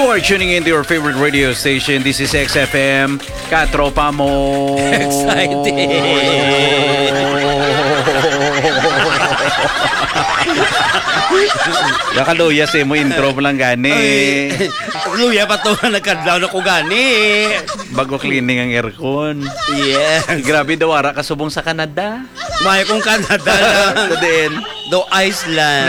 are tuning into your favorite radio station. This is XFM. Katropa mo. Excited. Nakaluya sa mo intro mo lang gani. Luya pa to nagkadlaw na ko gani. Bago cleaning ang aircon. Yes. Grabe daw ara kasubong sa Canada. May kong Canada lang. Sa din. Do Iceland.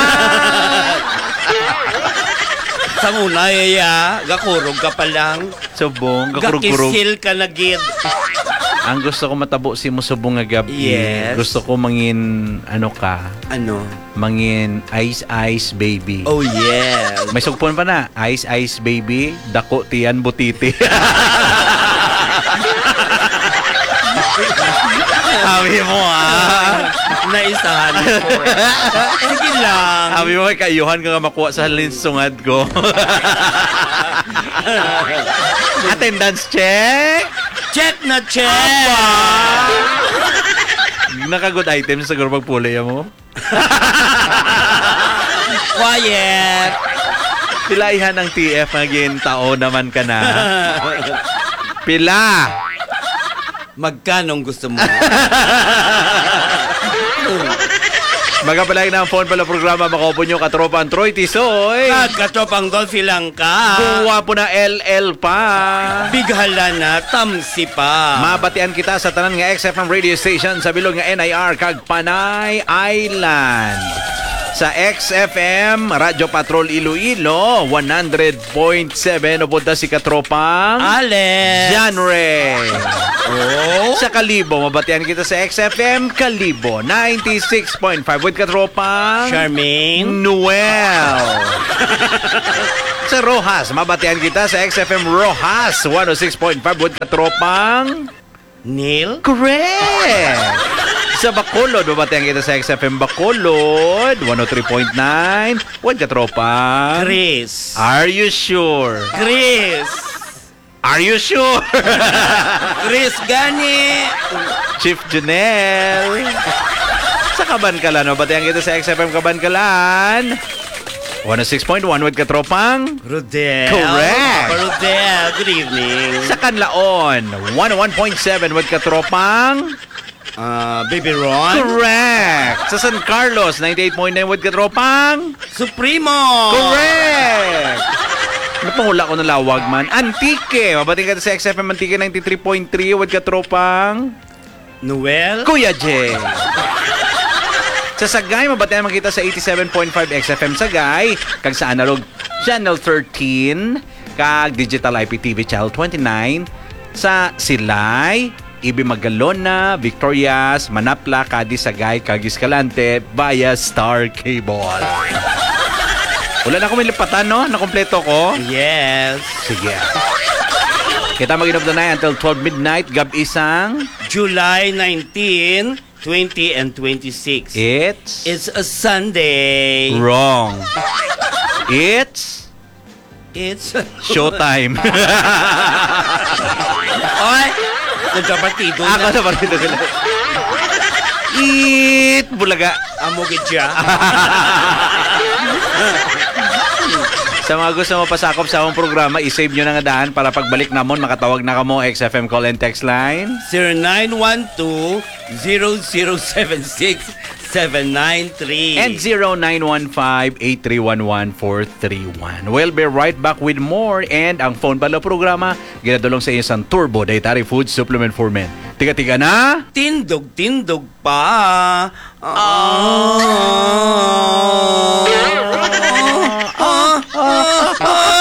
Sa muna gakurog ka pa lang. Subong, gakurug-kurug. Gakisil ka na gid. Ang gusto ko matabo si mo subong nga gabi. Yes. Gusto ko mangin ano ka? Ano? Mangin ice baby. Oh yeah. May sugpon pa na. Ice baby, dako tiyan butiti. Sabi mo Naisahan ko. Sige lang. Sabi mo kay kayuhan ka nga makuha sa linsungad ko. Attendance check. Check na check. Naka-good items siguro pagpuli mo. Quiet. Pilaihan ng TF ngin tao naman ka na. Pila. Magkanong gusto mo? Magapalay na ang phone pala programa. Makaupo nyo katropa ang Troy Tisoy. At katropang Dolphy lang ka. Kuha po na LL pa. Bighala na, tamsi pa. Mabatian kita sa tanan nga XFM radio station sa bilog nga NIR kag Panay Island. Sa XFM Radyo Patrol Iloilo 100.7 upunta si katropang Alex Janre. Oh. Sa Kalibo, mabatian kita sa XFM Kalibo 96.5 with katropang Charmaine Noel. Sa Rojas, mabatian kita sa XFM Rojas 106.5 with katropang Neil. Correct. Sa Bacolod, mabatian kita sa XFM Bacolod 103.9 with katropang Chris. Are you sure? Chris. Are you sure? Chris gani. Chief Janelle. Sa Kabankalan, mabatian kita sa XFM Kabankalan 106.1 with katropang Rodel. Correct. Papa Rodel, good evening. sa Kanlaon 101.7 with katropang Baby Ron. Correct. Sa San Carlos 98.9 with katropang Supremo. Correct. Napangula ko ng lawag man. Antique. Mabating ka sa XFM Antique 93.3 with katropang Noel. Kuya J. Sa Sagay, mabatian makita sa 87.5 XFM Sagay. Kag sa analog channel 13. Kag digital IPTV channel 29. Sa Silay, Ibi Magalona, Victorias, Manapla, Cadiz, Sagay, kag Escalante via Star Cable. Wala na akong milipatan, no? Nakompleto ko? Yes. Sige. Kita mag-inom na until 12 midnight. Gab isang July 19, 20, and 26. It's a Sunday. Wrong. It's showtime. Oy! Nagkapartido Ako na. na partido sila. Bulaga. Amugid siya. Sa mga gusto mo pasakop sa akong programa, isave nyo na nga daan para pagbalik namon, makatawag na kamo XFM call and text line. 0912-0076-793. And 0915-8311431. We'll be right back with more. And ang phone pala programa, ginadulong sa isang Turbo Dietary Food Supplement for Men. Tiga-tiga na! Tindog-tindog pa. Ah.